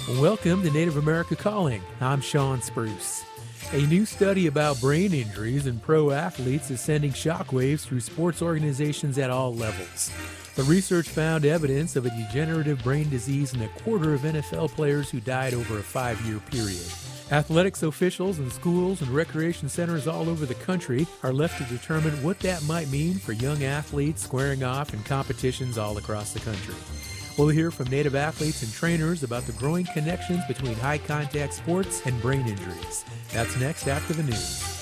Welcome to Native America Calling. I'm Sean Spruce. A new study about brain injuries in pro athletes is sending shockwaves through sports organizations at all levels. The research found evidence of a degenerative brain disease in a quarter of NFL players who died over a 5-year period. Athletics officials in schools and recreation centers all over the country are left to determine what that might mean for young athletes squaring off in competitions all across the country. We'll hear from Native athletes and trainers about the growing connections between high-contact sports and brain injuries. That's next after the news.